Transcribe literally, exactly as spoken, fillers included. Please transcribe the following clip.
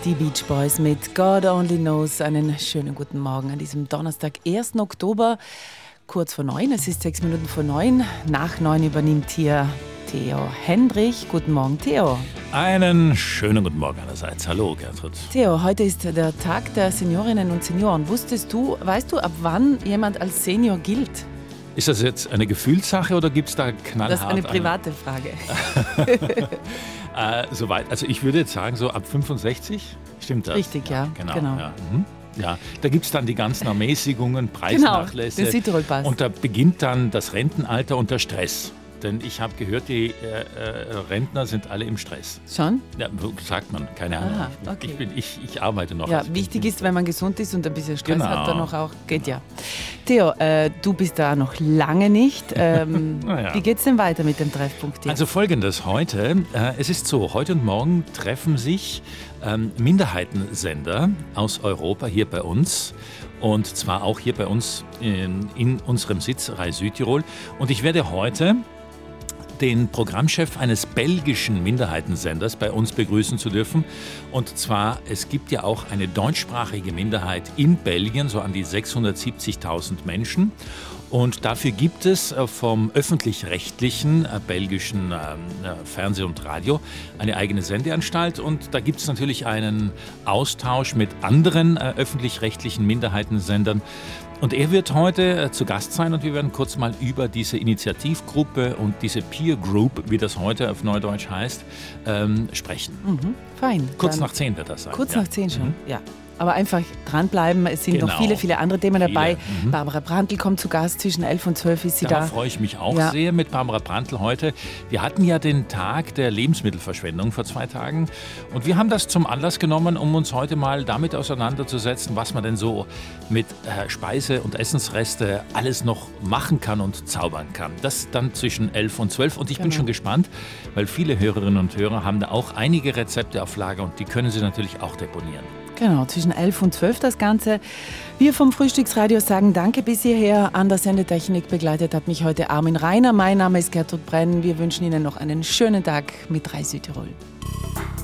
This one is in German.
Die Beach Boys mit God Only Knows. Einen schönen guten Morgen an diesem Donnerstag, ersten Oktober, kurz vor neun. Es ist sechs Minuten vor neun. Nach neun übernimmt hier Theo Hendrich. Guten Morgen, Theo. Einen schönen guten Morgen allerseits. Hallo, Gertrud. Theo, heute ist der Tag der Seniorinnen und Senioren. Wusstest du, weißt du, ab wann jemand als Senior gilt? Ist das jetzt eine Gefühlssache oder gibt es da knallhart? Das ist eine private Frage. äh, soweit. Also ich würde jetzt sagen, so ab fünfundsechzig, stimmt das? Richtig, ja. Genau. genau. Ja. Mhm. Ja, da gibt es dann die ganzen Ermäßigungen, Preisnachlässe. Genau, den Südtirol-Pass. Und da beginnt dann das Rentenalter und der Stress. Denn ich habe gehört, die äh, äh, Rentner sind alle im Stress. Schon? Ja, sagt man, keine Ahnung. Aha, okay. ich, bin, ich, ich arbeite noch. Ja, wichtig ist, wenn man gesund ist und ein bisschen Stress genau. hat, dann noch auch, geht ja. Theo, äh, du bist da noch lange nicht. Ähm, ja. Wie geht's denn weiter mit dem Treffpunkt hier? Also folgendes heute, äh, es ist so, heute und morgen treffen sich ähm, Minderheitensender aus Europa hier bei uns. Und zwar auch hier bei uns in, in unserem Sitz Rai Südtirol. Und ich werde heute den Programmchef eines belgischen Minderheitensenders bei uns begrüßen zu dürfen. Und zwar, es gibt ja auch eine deutschsprachige Minderheit in Belgien, so an die sechshundertsiebzigtausend Menschen. Und dafür gibt es vom öffentlich-rechtlichen äh, belgischen äh, Fernseh und Radio eine eigene Sendeanstalt. Und da gibt es natürlich einen Austausch mit anderen äh, öffentlich-rechtlichen Minderheitensendern. Und er wird heute äh, zu Gast sein und wir werden kurz mal über diese Initiativgruppe und diese Peer Group, wie das heute auf Neudeutsch heißt, ähm, sprechen. Mhm, fein. Kurz Dann nach zehn wird das sein. Kurz ja. nach zehn schon, Mhm. ja. Aber einfach dranbleiben, es sind Genau. noch viele, viele andere Themen dabei. Viele. Mhm. Barbara Brandl kommt zu Gast, zwischen elf und zwölf ist sie Da da. freue ich mich auch Ja. sehr mit Barbara Brandl heute. Wir hatten ja den Tag der Lebensmittelverschwendung vor zwei Tagen und wir haben das zum Anlass genommen, um uns heute mal damit auseinanderzusetzen, was man denn so mit äh, Speise- und Essensreste alles noch machen kann und zaubern kann. Das dann zwischen elf und zwölf und ich bin Genau. schon gespannt, weil viele Hörerinnen und Hörer haben da auch einige Rezepte auf Lager und die können sie natürlich auch deponieren. Genau, zwischen elf und zwölf das Ganze. Wir vom Frühstücksradio sagen Danke bis hierher. An der Sendetechnik begleitet hat mich heute Armin Rainer. Mein Name ist Gertrud Brenn. Wir wünschen Ihnen noch einen schönen Tag mit Rai Südtirol.